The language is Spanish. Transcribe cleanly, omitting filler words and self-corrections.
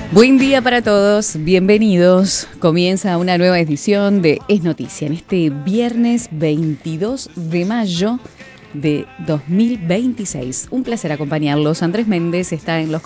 Buen día para todos, bienvenidos. Comienza una nueva edición de Es Noticia en este viernes 22 de mayo de 2026. Un placer acompañarlos. Andrés Méndez está en los